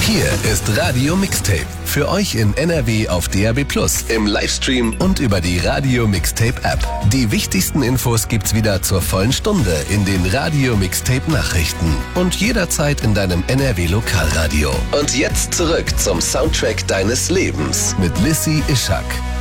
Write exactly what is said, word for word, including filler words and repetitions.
Hier ist Radio Mixtape. Für euch in N R W auf D A B plus, im Livestream und über die Radio Mixtape App. Die wichtigsten Infos gibt's wieder zur vollen Stunde in den Radio Mixtape Nachrichten und jederzeit in deinem N R W Lokalradio. Und jetzt zurück zum Soundtrack deines Lebens mit Lissy Ishak.